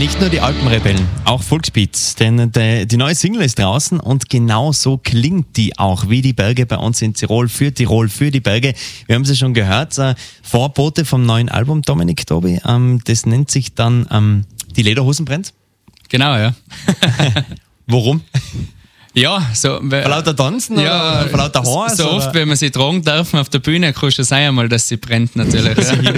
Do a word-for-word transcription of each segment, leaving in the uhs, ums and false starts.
Nicht nur die Alpenrebellen, auch Volksbeat, denn die, die neue Single ist draußen und genau so klingt die auch, wie die Berge bei uns in Tirol, für Tirol, für die Berge. Wir haben sie schon gehört, äh, Vorbote vom neuen Album, Dominik, Tobi, ähm, das nennt sich dann ähm, Die Lederhosen brennt. Genau, ja. Warum? Ja, so. Vor lauter Tanzen ja, oder vor lauter Haare? So oft, wenn man sie tragen darf auf der Bühne, kann schon sein einmal, dass sie brennt natürlich.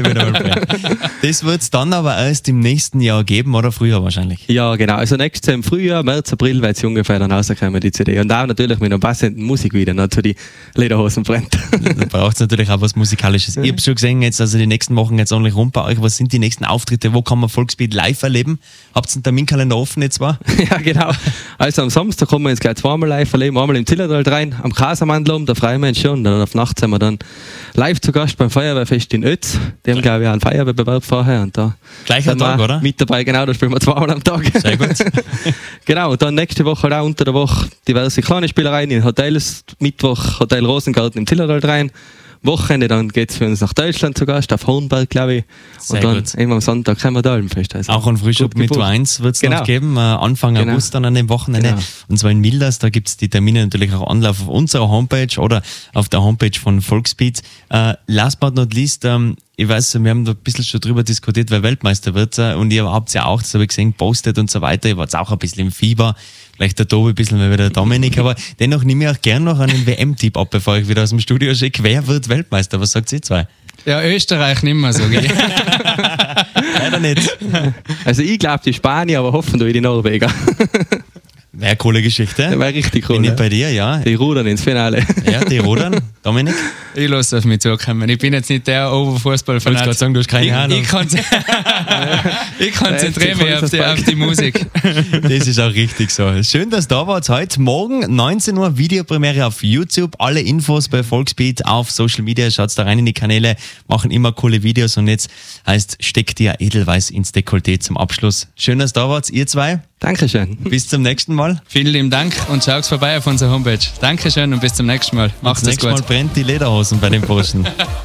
Das wird es dann aber erst im nächsten Jahr geben oder früher wahrscheinlich? Ja, genau. Also nächstes Jahr im Frühjahr, März, April wird es ungefähr dann rauskommen, die C D. Und auch natürlich mit einer passenden Musik wieder, noch zu die Lederhosen brennt. Da braucht es natürlich auch was Musikalisches. Ich habe schon gesehen, jetzt, also die nächsten Wochen jetzt ordentlich rum bei euch. Was sind die nächsten Auftritte? Wo kann man Volksbeat live erleben? Habt ihr einen Terminkalender offen jetzt mal? Ja, genau. Also am Samstag kommen wir jetzt gleich zweimal live erleben. Einmal im Zillertal rein, am Kasermandlum, da freuen wir uns schon. Dann auf Nacht sind wir dann live zu Gast beim Feuerwehrfest in Ötz. Die haben, glaube ich, auch einen Feuerwehrbewerb vorher. Und da Gleicher Tag, oder? Mit dabei, genau, da spielen wir zweimal am Tag. Sehr gut. Genau, und dann nächste Woche auch unter der Woche diverse kleine Spielereien in Hotels. Mittwoch Hotel Rosengarten im Zillertal rein. Wochenende, dann geht es für uns nach Deutschland zu Gast, auf Hornberg, glaube ich. Sehr und dann gut. eben am Sonntag kommen wir da im Fest. Also auch ein Frühstück mit U eins wird es genau. noch geben, äh, Anfang genau. August dann an dem Wochenende. Genau. Und zwar in Milders, da gibt es die Termine natürlich auch online auf unserer Homepage oder auf der Homepage von Volksbeat. Äh, last but not least, ähm, ich weiß, wir haben da ein bisschen schon drüber diskutiert, wer Weltmeister wird. Äh, und ihr habt ja auch, das habe ich gesehen, postet und so weiter. Ihr wart auch ein bisschen im Fieber. Vielleicht der Tobi ein bisschen mehr wie der Dominik, aber dennoch nehme ich auch gerne noch einen W M-Tipp ab, bevor ich wieder aus dem Studio schicke. Wer wird Weltmeister? Was sagt ihr zwei? Ja, Österreich nicht mehr, sage ich. Leider nicht. Also ich glaube die Spanier, aber hoffen durch die Norweger. Wäre eine coole Geschichte. Wäre richtig cool. Bin ich ja. bei dir, ja. Die rudern ins Finale. Ja, die rudern. Dominik? Ich lasse auf mich zukommen. Ich bin jetzt nicht der Oberfußballfan. Ich wollte gerade sagen, du hast keine ich, Ahnung. Ich, konz ich konzentriere mich auf die, auf die Musik. Das ist auch richtig so. Schön, dass du da wart heute. Morgen neunzehn Uhr Videopremiere auf YouTube. Alle Infos bei Volksbeat auf Social Media. Schaut da rein in die Kanäle. Machen immer coole Videos. Und jetzt heißt, steckt dir Edelweiß ins Dekolleté zum Abschluss. Schön, dass du da wart, ihr zwei. Dankeschön. Bis zum nächsten Mal. Vielen lieben Dank und schaut vorbei auf unserer Homepage. Dankeschön und bis zum nächsten Mal. Macht's gut. Das nächste Mal brennt die Lederhosen bei den Burschen.